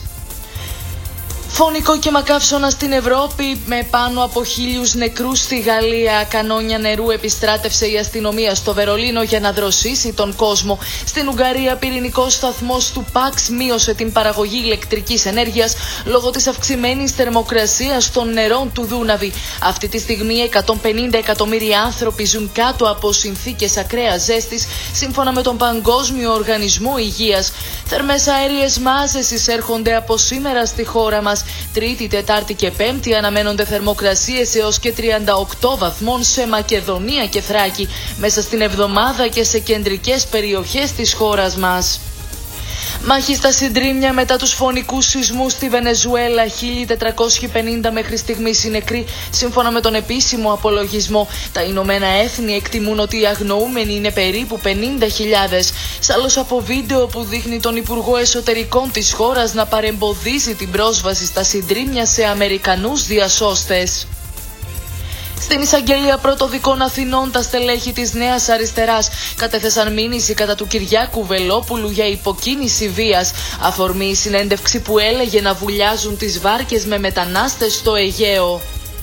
Φωνικό και μακαύσωνα στην Ευρώπη με πάνω από 1.000 νεκρούς στη Γαλλία. Κανόνια νερού επιστράτευσε η αστυνομία στο Βερολίνο για να δροσίσει τον κόσμο. Στην Ουγγαρία πυρηνικός σταθμός του ΠΑΞ μείωσε την παραγωγή ηλεκτρικής ενέργειας λόγω της αυξημένης θερμοκρασίας των νερών του Δούναβη. Αυτή τη στιγμή 150 εκατομμύρια άνθρωποι ζουν κάτω από συνθήκες ακραίας ζέστης, σύμφωνα με τον Παγκόσμιο Οργανισμό Υγείας. Θερμές αέριες μάζες εισέρχονται από σήμερα στη χώρα μας. Τρίτη, Τετάρτη και Πέμπτη αναμένονται θερμοκρασίες έως και 38 βαθμών σε Μακεδονία και Θράκη μέσα στην εβδομάδα και σε κεντρικές περιοχές της χώρας μας. Μάχη στα συντρίμμια μετά τους φωνικούς σεισμούς στη Βενεζουέλα. 1.450 μέχρι στιγμής οι νεκροί, σύμφωνα με τον επίσημο απολογισμό. Τα Ηνωμένα Έθνη εκτιμούν ότι οι αγνοούμενοι είναι περίπου 50.000. Σ' από βίντεο που δείχνει τον Υπουργό Εσωτερικών της χώρας να παρεμποδίζει την πρόσβαση στα συντρίμμια σε Αμερικανούς διασώστες. Στην εισαγγελία πρωτοδικών Αθηνών, τα στελέχη της Νέας Αριστεράς κατέθεσαν μήνυση κατά του Κυριάκου Βελόπουλου για υποκίνηση βίας. Αφορμή η συνέντευξη που έλεγε να βουλιάζουν τις βάρκες με μετανάστες στο Αιγαίο.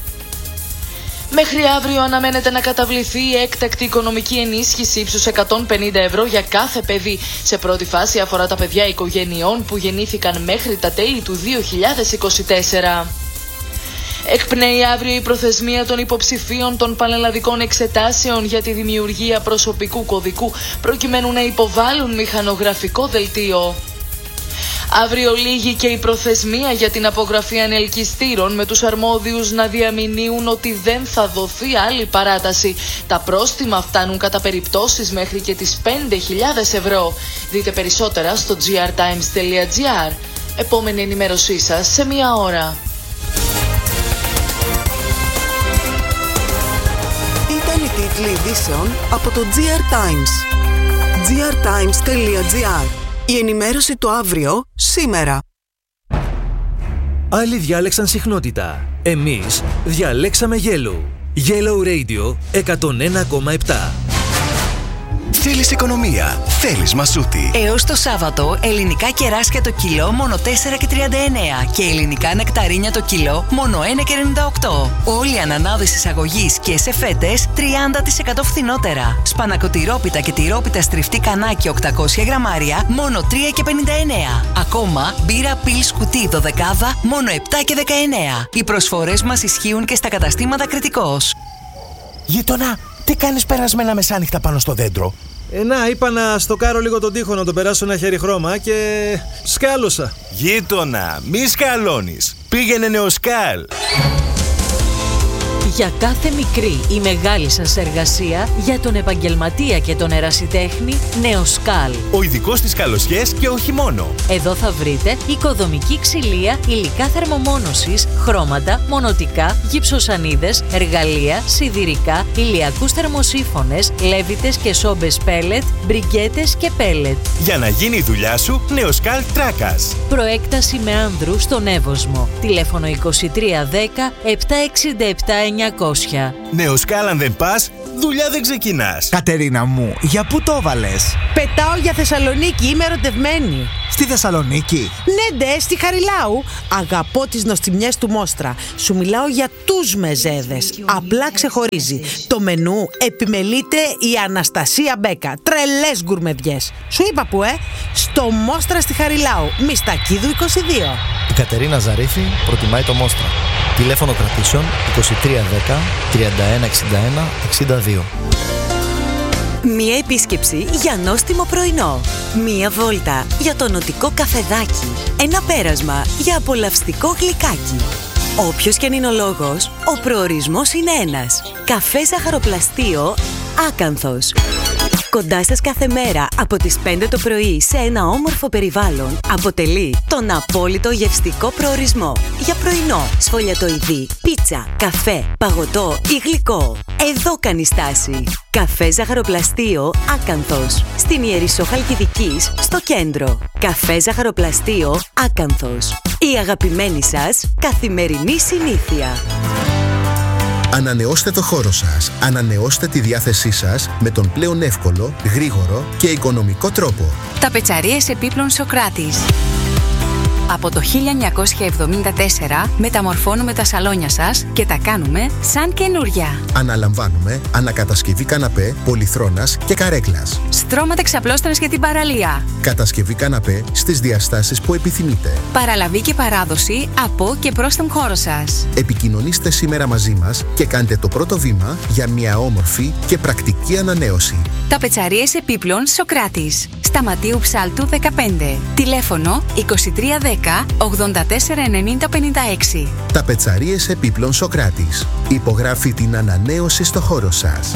Μέχρι αύριο αναμένεται να καταβληθεί η έκτακτη οικονομική ενίσχυση ύψους 150 ευρώ για κάθε παιδί. Σε πρώτη φάση αφορά τα παιδιά οικογενειών που γεννήθηκαν μέχρι τα τέλη του 2024. Εκπνέει αύριο η προθεσμία των υποψηφίων των πανελλαδικών εξετάσεων για τη δημιουργία προσωπικού κωδικού προκειμένου να υποβάλουν μηχανογραφικό δελτίο. Αύριο λήγει και η προθεσμία για την απογραφή ανελκυστήρων, με τους αρμόδιους να διαμηνύουν ότι δεν θα δοθεί άλλη παράταση. Τα πρόστιμα φτάνουν κατά περιπτώσεις μέχρι και τις 5.000 ευρώ. Δείτε περισσότερα στο grtimes.gr. Επόμενη ενημέρωσή σας σε μία ώρα. Τίτλοι ειδήσεων από το GR Times. grtimes.gr. Η ενημέρωση το αύριο, σήμερα. Άλλοι διάλεξαν συχνότητα. Εμείς διαλέξαμε Yellow. Yellow Radio 101,7. Θέλεις οικονομία, θέλεις Μασούτη. Έως το Σάββατο, ελληνικά κεράσια το κιλό μόνο 4,39 και ελληνικά νεκταρίνια το κιλό μόνο 1,98. Όλοι οι ανανάδες εισαγωγής και σε φέτες 30% φθηνότερα. Σπανακοτηρόπιτα και τυρόπιτα στριφτή κανάκι 800 γραμμάρια μόνο 3,59. Ακόμα μπύρα πιλ σκουτί 12 μόνο 7,19. Οι προσφορές μας ισχύουν και στα καταστήματα Κρητικός. Γείτονα, τι κάνεις περασμένα μεσάνυχτα πάνω στο δέντρο? Να, είπα να στοκάρω λίγο τον τοίχο, να το περάσω ένα χέρι χρώμα και σκάλωσα. Γείτονα, μη σκαλώνεις. Πήγαινε Νεοσκάλ. Για κάθε μικρή ή μεγάλη σας εργασία, για τον επαγγελματία και τον ερασιτέχνη, Νεοσκάλ. Ο ειδικός στις καλοσιές και όχι μόνο. Εδώ θα βρείτε οικοδομική ξυλία, υλικά θερμομόνωσης, χρώματα, μονοτικά, γυψοσανίδες, εργαλεία, σιδηρικά, ηλιακούς θερμοσύφωνες, λέβητες και σόμπες πέλετ, μπριγκέτες και πέλετ. Για να γίνει η δουλειά σου, Νεοσκάλ Τράκας. Προέκταση με άνδρου στον Εύωσμο. Τηλέφωνο 2310 767 900. Νεοσκάλ, αν δεν πας, δουλειά δεν ξεκινάς. Κατερίνα μου, για πού το έβαλες? Πετάω για Θεσσαλονίκη, είμαι ερωτευμένη. Στη Θεσσαλονίκη? Ναι, ντε, στη Χαριλάου. Αγαπώ τις νοστιμιές του Μόστρα. Σου μιλάω για τους μεζέδες. Απλά ξεχωρίζει. Το μενού επιμελείται η Αναστασία Μπέκα. Τρελές γκουρμεδιές. Σου είπα που, στο Μόστρα στη Χαριλάου. Μιστακίδου 22. Η Κατερίνα Ζαρίφη προτιμάει το Μόστρα. Τηλέφωνο κρατήσεων 2310 3161 62. Μία επίσκεψη για νόστιμο πρωινό. Μία βόλτα για το νοτικό καφεδάκι. Ένα πέρασμα για απολαυστικό γλυκάκι. Όποιος και αν είναι ο λόγος, ο προορισμός είναι ένας. Καφέ Ζαχαροπλαστείο Άκανθος. Κοντά σας κάθε μέρα από τις 5 το πρωί σε ένα όμορφο περιβάλλον αποτελεί τον απόλυτο γευστικό προορισμό για πρωινό, σφολιατοειδή, πίτσα, καφέ, παγωτό ή γλυκό. Εδώ κάνει στάση. Καφέ Ζαχαροπλαστείο Άκανθος. Στην Ιερισσό Χαλκιδικής, στο κέντρο. Καφέ Ζαχαροπλαστείο Άκανθος. Η αγαπημένη σας καθημερινή συνήθεια. Ανανεώστε το χώρο σας. Ανανεώστε τη διάθεσή σας με τον πλέον εύκολο, γρήγορο και οικονομικό τρόπο. Ταπετσαρίες επίπλων Σοκράτης. Από το 1974 μεταμορφώνουμε τα σαλόνια σας και τα κάνουμε σαν καινούρια. Αναλαμβάνουμε ανακατασκευή καναπέ, πολυθρόνας και καρέκλας. Στρώματα ξαπλώστρας για την παραλία. Κατασκευή καναπέ στις διαστάσεις που επιθυμείτε. Παραλαβή και παράδοση από και προς τον χώρο σας. Επικοινωνήστε σήμερα μαζί μας και κάντε το πρώτο βήμα για μια όμορφη και πρακτική ανανέωση. Ταπετσαρίες επίπλων Σοκράτης. Σταματίου Ψάλτου 15. Τηλέφωνο 2310 84 90 56. Ταπετσαρίες επίπλων Σοκράτης. Υπογράφει την ανανέωση στο χώρο σας.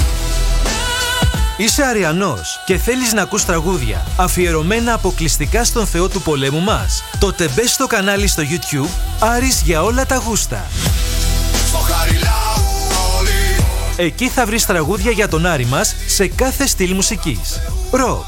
Είσαι Αριανός και θέλεις να ακούς τραγούδια αφιερωμένα αποκλειστικά στον Θεό του πολέμου μας? Τότε μπες στο κανάλι στο YouTube Άρης για όλα τα γούστα. Εκεί θα βρεις τραγούδια για τον Άρη μας σε κάθε στυλ μουσικής. Rock,